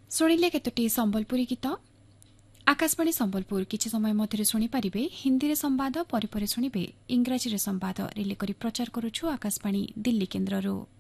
शुणिले केतोटी संबलपुरी गीत आकाशवाणी संबलपुर किछि समय मध्यरे शुणी पारिबे हिंदी संवाद परे शुणिबे इंग्राजी संवाद रिले करी प्रचार करुछु आकाशवाणी दिल्ली केन्द्ररू।